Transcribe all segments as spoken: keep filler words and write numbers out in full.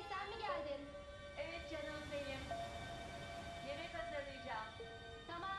sen mi geldin? Evet canım benim. Yemek hazırlayacağım. Tamam.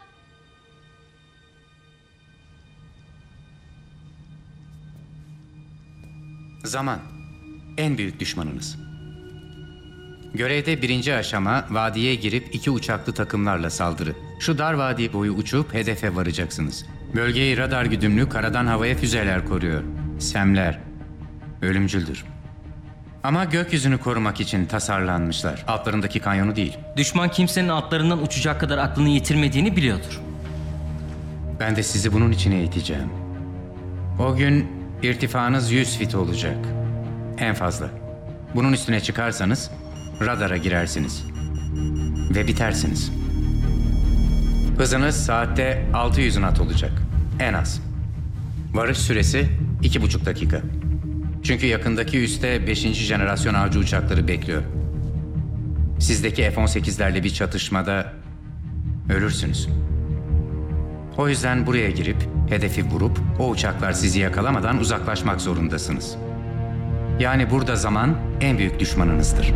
Zaman, en büyük düşmanınız. Görevde birinci aşama vadiye girip iki uçaklı takımlarla saldırı. Şu dar vadi boyu uçup hedefe varacaksınız. Bölgeyi radar güdümlü karadan havaya füzeler koruyor. Semler. Ölümcüldür. Ama gökyüzünü korumak için tasarlanmışlar. Altlarındaki kanyonu değil. Düşman kimsenin altlarından uçacak kadar aklını yitirmediğini biliyordur. Ben de sizi bunun için eğiteceğim. O gün irtifanız yüz fit olacak. En fazla. Bunun üstüne çıkarsanız radara girersiniz. Ve bitersiniz. Hızınız saatte altı yüz knot olacak. En az. Varış süresi iki buçuk dakika. Çünkü yakındaki üste beşinci jenerasyon avcı uçakları bekliyor. Sizdeki F on sekizlerle bir çatışmada ölürsünüz. O yüzden buraya girip hedefi vurup o uçaklar sizi yakalamadan uzaklaşmak zorundasınız. Yani burada zaman en büyük düşmanınızdır.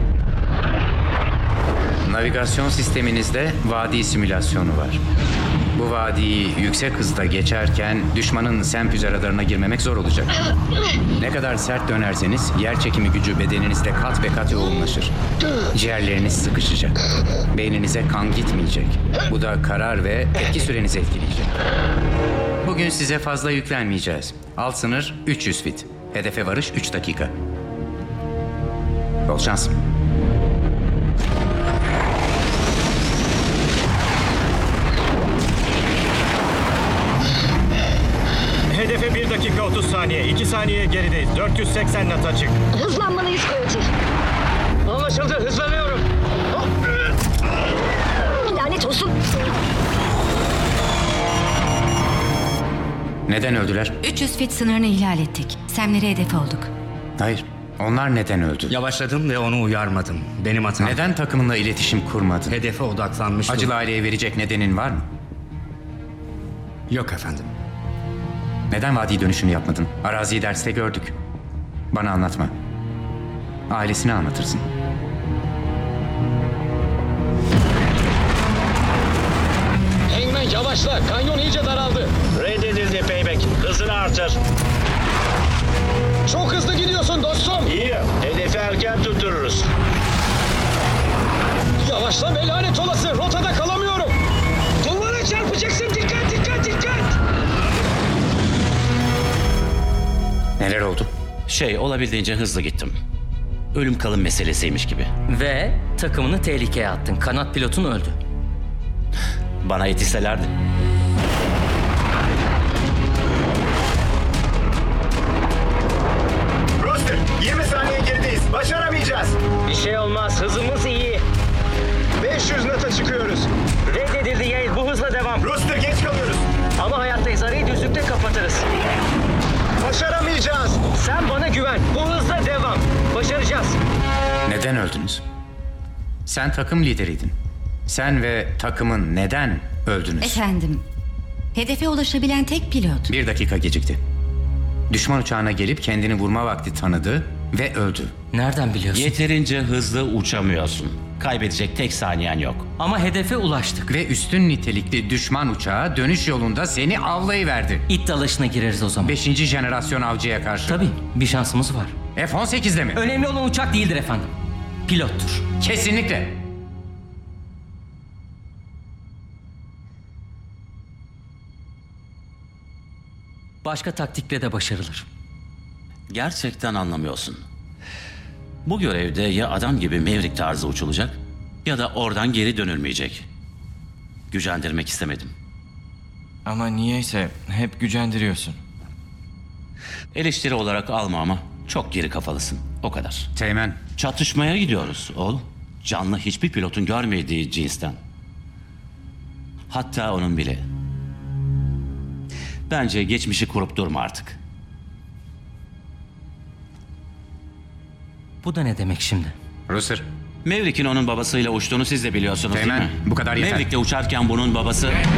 Navigasyon sisteminizde vadi simülasyonu var. Bu vadiyi yüksek hızda geçerken düşmanın SEM füze radarına girmemek zor olacak. Ne kadar sert dönerseniz yer çekimi gücü bedeninizde kat be kat yoğunlaşır. Ciğerleriniz sıkışacak. Beyninize kan gitmeyecek. Bu da karar ve etki sürenizi etkileyecek. Bugün size fazla yüklenmeyeceğiz. Alt sınır üç yüz fit. Hedefe varış üç dakika. Bol şans. Hedefe bir dakika otuz saniye. iki saniye gerideyiz. dört yüz seksen knot açık. Hızlanmalıyız Coyote. Anlaşıldı. Hızlanıyorum. Lanet olsun. Neden öldüler? üç yüz fit sınırını ihlal ettik. Semlere hedef olduk. Hayır. Onlar neden öldü? Yavaşladım ve onu uyarmadım. Benim hatam. Neden takımınla iletişim kurmadın? Hedefe odaklanmıştım. Acılı aileye verecek nedenin var mı? Yok efendim. Neden vadi dönüşünü yapmadın? Araziyi derste gördük. Bana anlatma. Ailesine anlatırsın. Hangman yavaşla. Kanyon iyice daraldı. Reddedildi Payback. Hızını artır. Çok hızlı gidiyorsun dostum. İyi. Hedefi erken tuttururuz. Yavaşla be lanet olası. Rotada kalamıyorum. Duvara çarpacaksın. Dikkat dikkat dikkat. Neler oldu? Şey, olabildiğince hızlı gittim. Ölüm kalım meselesiymiş gibi. Ve takımını tehlikeye attın. Kanat pilotun öldü. Bana yetişselerdi. Roster, yirmi saniye gerideyiz. Başaramayacağız. Bir şey olmaz. Hızımız iyi. beş yüz knot'a çıkıyoruz. Reddedildi Yale. Bu hızla devam. Roster, geç kalıyoruz. Ama hayattayız. Arayı düzlükte kapatırız. Başaramayacağız. Sen bana güven. Bu hızla devam. Başaracağız. Neden öldünüz? Sen takım lideriydin. Sen ve takımın neden öldünüz? Efendim, hedefe ulaşabilen tek pilot. Bir dakika gecikti. Düşman uçağına gelip kendini vurma vakti tanıdı ve öldü. Nereden biliyorsun? Yeterince hızlı uçamıyorsun. Kaybedecek tek saniyen yok. Ama hedefe ulaştık. Ve üstün nitelikli düşman uçağı dönüş yolunda seni avlayıverdi. İt dalışına gireriz o zaman. Beşinci jenerasyon avcıya karşı. Tabii. Bir şansımız var. F on sekizle mi? Önemli olan uçak değildir efendim. Pilottur. Kesinlikle. Başka taktikle de başarılır. Gerçekten anlamıyorsun. Bu görevde ya adam gibi Maverick tarzı uçulacak ya da oradan geri dönülmeyecek. Gücendirmek istemedim. Ama niyeyse hep gücendiriyorsun. Eleştiri olarak alma ama çok geri kafalısın. O kadar. Teğmen. Çatışmaya gidiyoruz oğlum. Canlı hiçbir pilotun görmediği cinsten. Hatta onun bile. Bence geçmişi kurup durma artık. Bu da ne demek şimdi? Rooster. Maverick'in onun babasıyla uçtuğunu siz de biliyorsunuz Teğmen, değil mi? bu kadar yeter. Maverick'le uçarken bunun babası...